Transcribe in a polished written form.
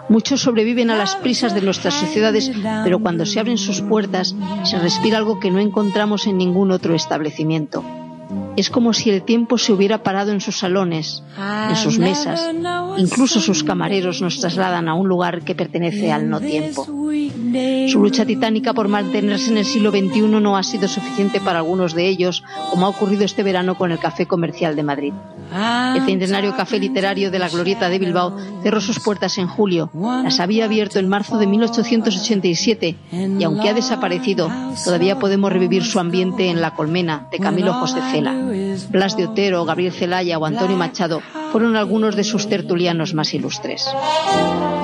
Muchos sobreviven a las prisas de nuestras sociedades, pero cuando se abren sus puertas se respira algo que no encontramos en ningún otro establecimiento. Es como si el tiempo se hubiera parado en sus salones, en sus mesas. Incluso sus camareros nos trasladan a un lugar que pertenece al no tiempo. Su lucha titánica por mantenerse en el siglo XXI no ha sido suficiente para algunos de ellos, como ha ocurrido este verano con el Café Comercial de Madrid. El centenario café literario de la Glorieta de Bilbao cerró sus puertas en julio. Las había abierto en marzo de 1887 y aunque ha desaparecido, todavía podemos revivir su ambiente en La Colmena, de Camilo José Cela. Blas de Otero, Gabriel Celaya o Antonio Machado fueron algunos de sus tertulianos más ilustres.